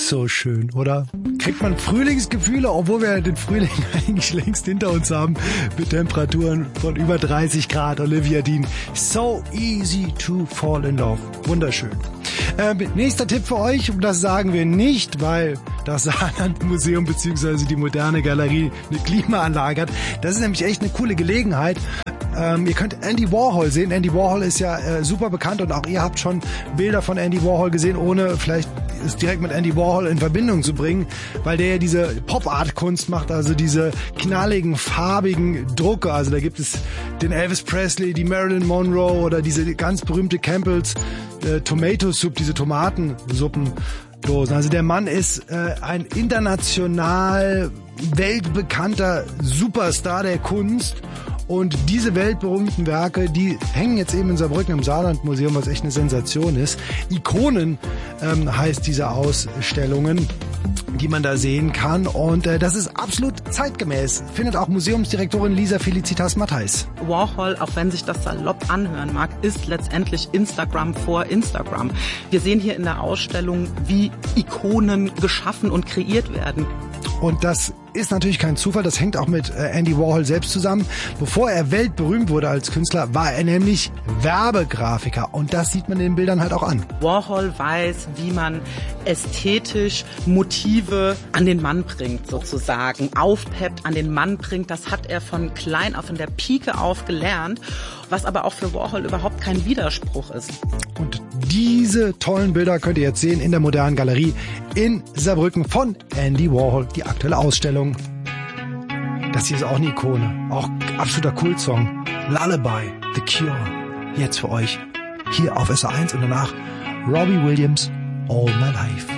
so schön, oder? Kriegt man Frühlingsgefühle, obwohl wir den Frühling eigentlich längst hinter uns haben, mit Temperaturen von über 30 Grad. Olivia Dean, so easy to fall in love. Wunderschön. Nächster Tipp für euch, und das sagen wir nicht, weil das Saarland-Museum bzw. die Moderne Galerie eine Klimaanlage hat. Das ist nämlich echt eine coole Gelegenheit. Ihr könnt Andy Warhol sehen. Andy Warhol ist ja super bekannt und auch ihr habt schon Bilder von Andy Warhol gesehen, ohne vielleicht es direkt mit Andy Warhol in Verbindung zu bringen, weil der ja diese Pop-Art-Kunst macht, also diese knalligen, farbigen Drucke. Also da gibt es den Elvis Presley, die Marilyn Monroe oder diese ganz berühmte Campbell's Tomato Soup, diese Tomatensuppendosen. Also der Mann ist ein international weltbekannter Superstar der Kunst. Und diese weltberühmten Werke, die hängen jetzt eben in Saarbrücken im Saarland-Museum, was echt eine Sensation ist. Ikonen heißt diese Ausstellungen, die man da sehen kann. Und das ist absolut zeitgemäß, findet auch Museumsdirektorin Lisa Felicitas Matthijs. Warhol, auch wenn sich das salopp anhören mag, ist letztendlich Instagram vor Instagram. Wir sehen hier in der Ausstellung, wie Ikonen geschaffen und kreiert werden. Und das ist natürlich kein Zufall, das hängt auch mit Andy Warhol selbst zusammen. Bevor er weltberühmt wurde als Künstler, war er nämlich Werbegrafiker. Und das sieht man in den Bildern halt auch an. Warhol weiß, wie man ästhetisch Motive an den Mann bringt, sozusagen. Aufpeppt, an den Mann bringt. Das hat er von klein auf, in der Pike auf gelernt. Was aber auch für Warhol überhaupt kein Widerspruch ist. Und diese tollen Bilder könnt ihr jetzt sehen in der Modernen Galerie in Saarbrücken von Andy Warhol, die aktuelle Ausstellung. Das hier ist auch eine Ikone, auch absoluter Kultsong. Lullaby, The Cure, jetzt für euch hier auf SR1 und danach Robbie Williams, All My Life.